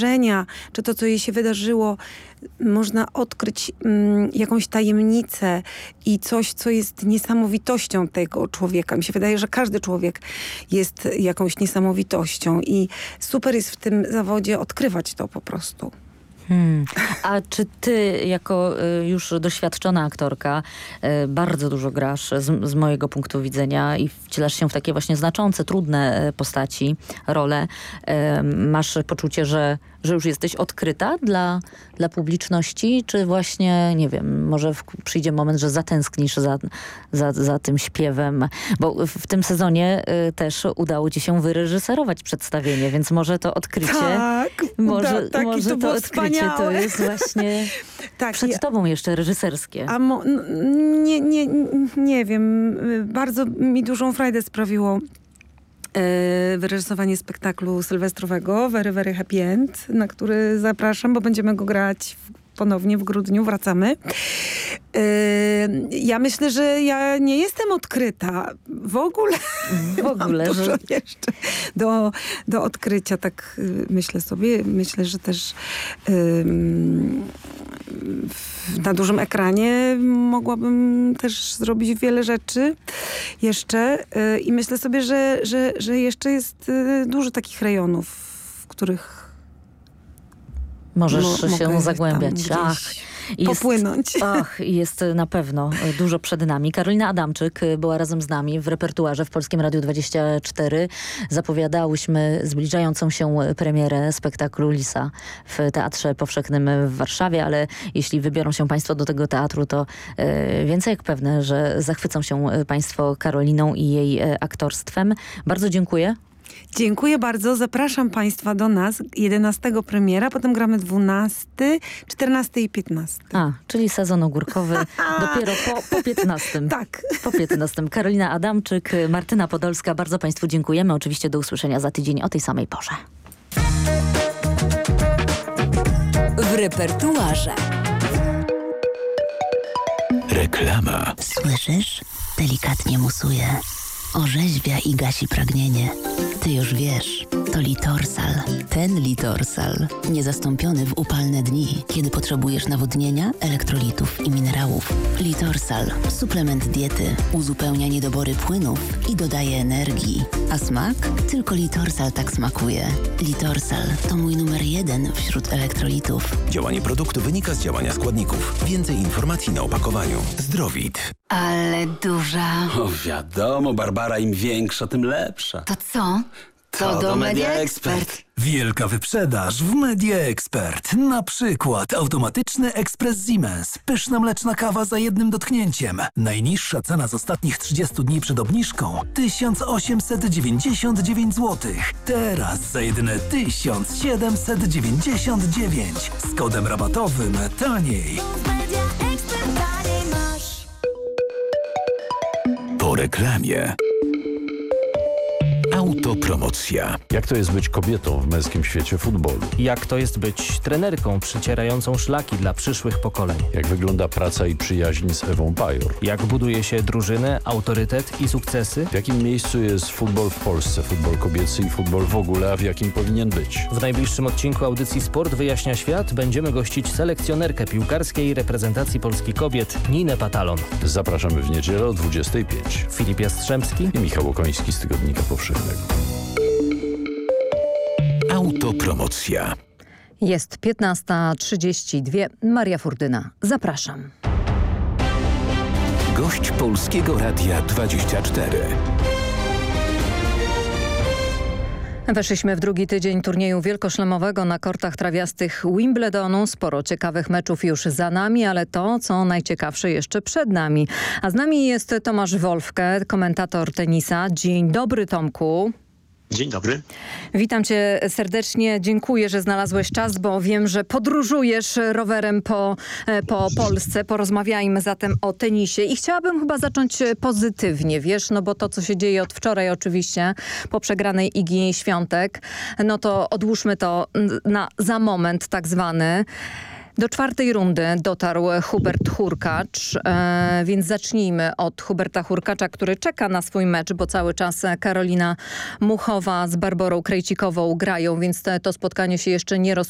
wydarzenia, czy to, co jej się wydarzyło, można odkryć jakąś tajemnicę i coś, co jest niesamowitością tego człowieka. Mi się wydaje, że każdy człowiek jest jakąś niesamowitością i super jest w tym zawodzie odkrywać to po prostu. A czy ty, jako już doświadczona aktorka, bardzo dużo grasz z mojego punktu widzenia i wcielasz się w takie właśnie znaczące, trudne postaci, role. Masz poczucie, że już jesteś odkryta dla publiczności, czy właśnie, nie wiem, może przyjdzie moment, że zatęsknisz za tym śpiewem, bo w tym sezonie też udało ci się wyreżyserować przedstawienie, więc może to odkrycie, może to odkrycie to jest właśnie przed tobą jeszcze reżyserskie. Nie wiem, bardzo mi dużą frajdę sprawiło wyreżyserowanie spektaklu sylwestrowego Very, Very Happy End, na który zapraszam, bo będziemy go grać ponownie w grudniu, wracamy. Ja myślę, że ja nie jestem odkryta w ogóle. Mam dużo jeszcze do odkrycia, tak myślę sobie. Myślę, że też na dużym ekranie mogłabym też zrobić wiele rzeczy jeszcze i myślę sobie, że jeszcze jest dużo takich rejonów, w których możesz się zagłębiać. Popłynąć. Jest na pewno dużo przed nami. Karolina Adamczyk była razem z nami w repertuarze w Polskim Radiu 24. Zapowiadałyśmy zbliżającą się premierę spektaklu Lisa w Teatrze Powszechnym w Warszawie, ale jeśli wybiorą się państwo do tego teatru, to więcej jak pewne, że zachwycą się państwo Karoliną i jej aktorstwem. Bardzo dziękuję. Dziękuję bardzo. Zapraszam państwa do nas. 11 premiera, potem gramy 12, 14 i 15. Czyli sezon ogórkowy dopiero po 15. Tak. Po 15. Karolina Adamczyk, Martyna Podolska. Bardzo państwu dziękujemy. Oczywiście do usłyszenia za tydzień o tej samej porze. W repertuarze. Reklama. Słyszysz? Delikatnie musuje. Orzeźwia i gasi pragnienie. Ty już wiesz, to Litorsal. Ten Litorsal. Niezastąpiony w upalne dni, kiedy potrzebujesz nawodnienia, elektrolitów i minerałów. Litorsal. Suplement diety. Uzupełnia niedobory płynów i dodaje energii. A smak? Tylko Litorsal tak smakuje. Litorsal to mój numer 1 wśród elektrolitów. Działanie produktu wynika z działania składników. Więcej informacji na opakowaniu. Zdrowit. Ale duża. Wiadomo, Barbara, im większa, tym lepsza. To co? To do Media Expert. Wielka wyprzedaż w Media Expert. Na przykład automatyczny ekspres Siemens. Pyszna mleczna kawa za jednym dotknięciem. Najniższa cena z ostatnich 30 dni przed obniżką 1899 zł. Teraz za jedyne 1799. Z kodem rabatowym taniej. Po reklamie. Autopromocja. Jak to jest być kobietą w męskim świecie futbolu? Jak to jest być trenerką przycierającą szlaki dla przyszłych pokoleń? Jak wygląda praca i przyjaźń z Ewą Pajor? Jak buduje się drużynę, autorytet i sukcesy? W jakim miejscu jest futbol w Polsce, futbol kobiecy i futbol w ogóle, a w jakim powinien być? W najbliższym odcinku audycji Sport wyjaśnia świat będziemy gościć selekcjonerkę piłkarskiej reprezentacji Polski kobiet Ninę Patalon. Zapraszamy w niedzielę o 25. Filip Jastrzębski i Michał Okoński z Tygodnika Powszechnego. Autopromocja. Jest 15:32. Maria Furdyna. Zapraszam. Gość Polskiego Radia 24. Weszliśmy w drugi tydzień turnieju wielkoszlemowego na kortach trawiastych Wimbledonu. Sporo ciekawych meczów już za nami, ale to, co najciekawsze, jeszcze przed nami. A z nami jest Tomasz Wolfke, komentator tenisa. Dzień dobry, Tomku. Dzień dobry. Witam cię serdecznie. Dziękuję, że znalazłeś czas, bo wiem, że podróżujesz rowerem po Polsce. Porozmawiajmy zatem o tenisie. I chciałabym chyba zacząć pozytywnie, wiesz, no bo to, co się dzieje od wczoraj oczywiście, po przegranej Igi Świątek, no to odłóżmy to za moment tak zwany. Do czwartej rundy dotarł Hubert Hurkacz, więc zacznijmy od Huberta Hurkacza, który czeka na swój mecz, bo cały czas Karolina Muchowa z Barborą Krejcikową grają, więc to spotkanie się jeszcze nie